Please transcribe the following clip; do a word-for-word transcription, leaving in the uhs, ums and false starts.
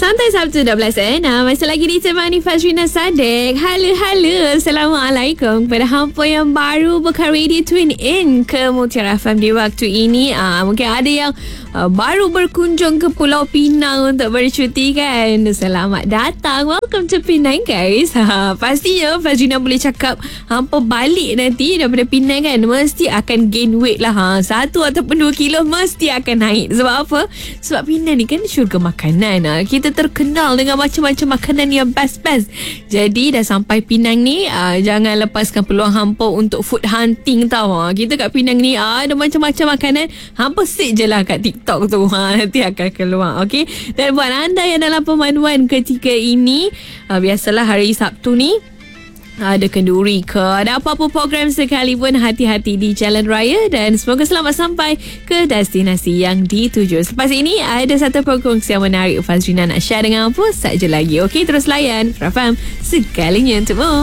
Santai Sabtu dua belas enam. Masih lagi ditemani Fazrina Sadek. Halo-halo, Assalamualaikum kepada hampa yang baru buka radio tune in ke Mutiara F M di waktu ini. Ah, mungkin ada yang uh, baru berkunjung ke Pulau Pinang untuk bercuti kan. Selamat datang. Welcome to Penang guys. Ha, pastinya Fazrina boleh cakap hampa balik nanti daripada Penang kan, mesti akan gain weight lah. Ha, satu ataupun dua kilo mesti akan naik. Sebab apa? Sebab Penang ni kan syurga makanan. Ha, kita terkenal dengan macam-macam makanan yang best-best. Jadi dah sampai Penang ni, uh, jangan lepaskan peluang hampa untuk food hunting tau. Ha, kita kat Penang ni uh, ada macam-macam makanan. Hampa search je lah kat TikTok tu. Ha, nanti akan keluar. Okay? Dan buat anda yang dalam pemanduan ketika ini, uh, biasalah hari Sabtu ni ada kenduri ke, ada apa-apa program sekalipun, hati-hati di jalan raya dan semoga selamat sampai ke destinasi yang dituju. Selepas ini ada satu perkongsian menarik Fazrina nak share dengan apa saja lagi. Okey, terus layan F M sekalinya untukmu.